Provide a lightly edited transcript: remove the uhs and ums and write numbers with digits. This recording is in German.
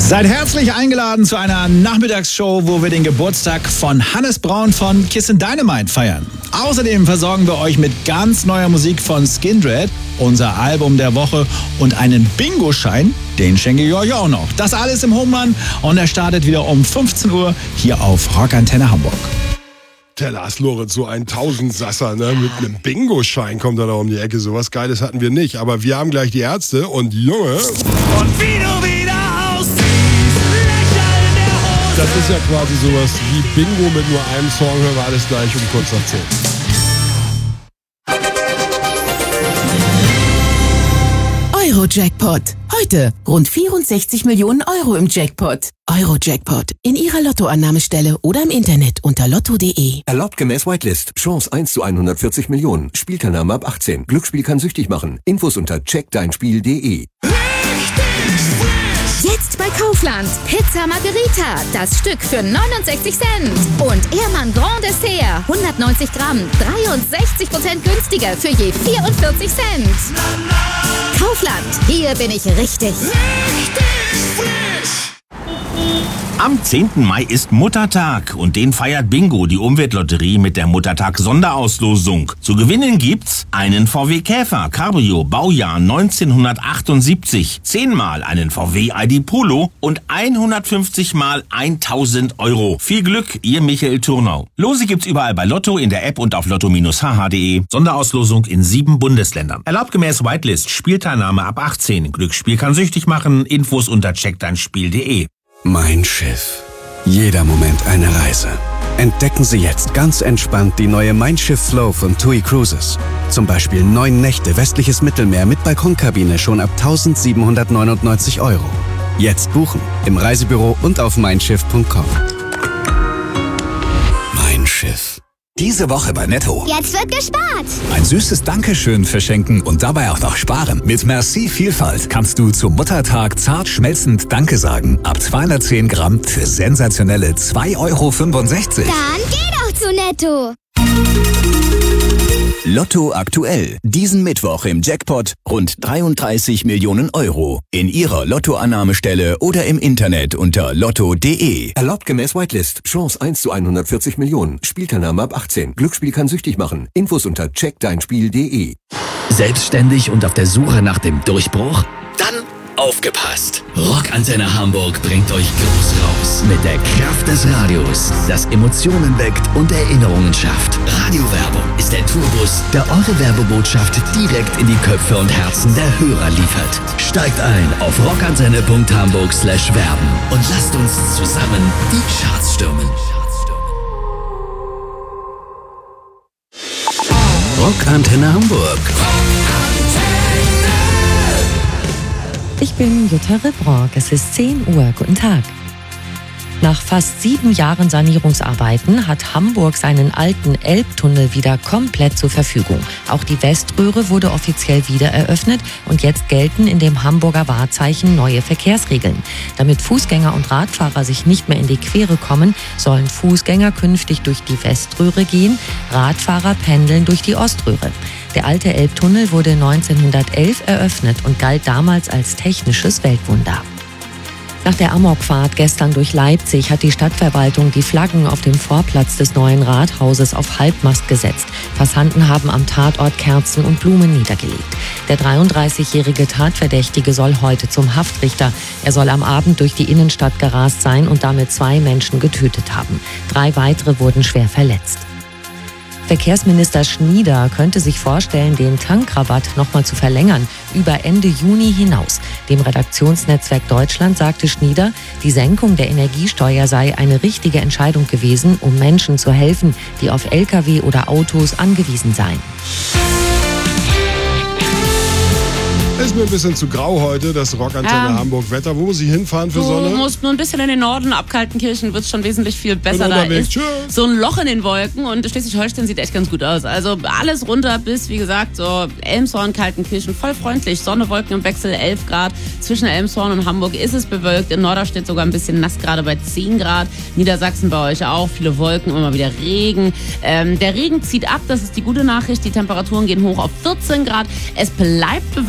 Seid herzlich eingeladen zu einer Nachmittagsshow, wo wir den Geburtstag von Hannes Braun von Kissin' Dynamite feiern. Außerdem versorgen wir euch mit ganz neuer Musik von Skindred, unser Album der Woche und einen Bingo-Schein, den schenke ich euch auch noch. Das alles im Home Run und er startet wieder um 15 Uhr hier auf Rockantenne Hamburg. Der Lars Lorenz, so ein Tausendsasser, ne? Mit einem Bingo-Schein kommt er da um die Ecke. Sowas Geiles hatten wir nicht. Aber wir haben gleich die Ärzte und Junge. Und wie du wieder aussiehst, Lächeln in der Hose. Das ist ja quasi sowas wie Bingo mit nur einem Song. Hören wir alles gleich um kurz nach 10. Euro-Jackpot. Heute rund 64 Millionen Euro im Jackpot. Euro-Jackpot. In Ihrer Lottoannahmestelle oder im Internet unter lotto.de. Erlaubt gemäß Whitelist. Chance 1 zu 140 Millionen. Spielteilnahme ab 18. Glücksspiel kann süchtig machen. Infos unter checkdeinspiel.de. Jetzt bei Kaufland. Pizza Margherita. Das Stück für 69 Cent. Und Ehrmann Grand Dessert. 190 Gramm. 63% günstiger für je 44 Cent. Kaufland. Hier bin ich richtig. Am 10. Mai ist Muttertag und den feiert Bingo, die Umweltlotterie, mit der Muttertag-Sonderauslosung. Zu gewinnen gibt's einen VW Käfer Cabrio Baujahr 1978, 10-mal einen VW ID Polo und 150-mal 1000 Euro. Viel Glück, ihr Michael Turnau. Lose gibt's überall bei Lotto, in der App und auf lotto-hh.de. Sonderauslosung in 7 Bundesländern. Erlaubt gemäß Whitelist. Spielteilnahme ab 18. Glücksspiel kann süchtig machen. Infos unter checkdeinspiel.de. Mein Schiff. Jeder Moment eine Reise. Entdecken Sie jetzt ganz entspannt die neue Mein Schiff Flow von TUI Cruises. Zum Beispiel 9 Nächte westliches Mittelmeer mit Balkonkabine schon ab 1.799 Euro. Jetzt buchen im Reisebüro und auf meinschiff.com. Mein Schiff. Diese Woche bei Netto. Jetzt wird gespart. Ein süßes Dankeschön verschenken und dabei auch noch sparen. Mit Merci Vielfalt kannst du zum Muttertag zart schmelzend Danke sagen. Ab 210 Gramm für sensationelle 2,65 Euro. Dann geh doch zu Netto. Lotto aktuell. Diesen Mittwoch im Jackpot rund 33 Millionen Euro. In Ihrer Lottoannahmestelle oder im Internet unter lotto.de. Erlaubt gemäß Whitelist. Chance 1 zu 140 Millionen. Spielteilnahme ab 18. Glücksspiel kann süchtig machen. Infos unter checkdeinspiel.de. Selbstständig und auf der Suche nach dem Durchbruch? Dann aufgepasst! Rockantenne Hamburg bringt euch groß raus mit der Kraft des Radios, das Emotionen weckt und Erinnerungen schafft. Radiowerbung ist der Tourbus, der eure Werbebotschaft direkt in die Köpfe und Herzen der Hörer liefert. Steigt ein auf rockantenne.hamburg/werben und lasst uns zusammen die Charts stürmen. Rockantenne Hamburg. Ich bin Jutta Rebrock. Es ist 10 Uhr. Guten Tag. Nach fast 7 Jahren Sanierungsarbeiten hat Hamburg seinen alten Elbtunnel wieder komplett zur Verfügung. Auch die Weströhre wurde offiziell wieder eröffnet und jetzt gelten in dem Hamburger Wahrzeichen neue Verkehrsregeln. Damit Fußgänger und Radfahrer sich nicht mehr in die Quere kommen, sollen Fußgänger künftig durch die Weströhre gehen, Radfahrer pendeln durch die Oströhre. Der alte Elbtunnel wurde 1911 eröffnet und galt damals als technisches Weltwunder. Nach der Amokfahrt gestern durch Leipzig hat die Stadtverwaltung die Flaggen auf dem Vorplatz des neuen Rathauses auf Halbmast gesetzt. Passanten haben am Tatort Kerzen und Blumen niedergelegt. Der 33-jährige Tatverdächtige soll heute zum Haftrichter. Er soll am Abend durch die Innenstadt gerast sein und damit 2 Menschen getötet haben. 3 weitere wurden schwer verletzt. Verkehrsminister Schnieder könnte sich vorstellen, den Tankrabatt nochmal zu verlängern, über Ende Juni hinaus. Dem Redaktionsnetzwerk Deutschland sagte Schnieder, die Senkung der Energiesteuer sei eine richtige Entscheidung gewesen, um Menschen zu helfen, die auf Lkw oder Autos angewiesen seien. Ist mir ein bisschen zu grau heute, das Rockantenne Hamburg-Wetter. Wo muss ich hinfahren für Sonne? Du musst nur ein bisschen in den Norden, ab Kaltenkirchen wird es schon wesentlich viel besser. Da ist so ein Loch in den Wolken und Schleswig-Holstein sieht echt ganz gut aus. Also alles runter bis, wie gesagt, so Elmshorn, Kaltenkirchen, voll freundlich. Sonne, Wolken im Wechsel, 11 Grad. Zwischen Elmshorn und Hamburg ist es bewölkt. In Norderstedt sogar ein bisschen nass, gerade bei 10 Grad. Niedersachsen bei euch auch, viele Wolken, immer wieder Regen. Der Regen zieht ab, das ist die gute Nachricht. Die Temperaturen gehen hoch auf 14 Grad. Es bleibt bewölkt.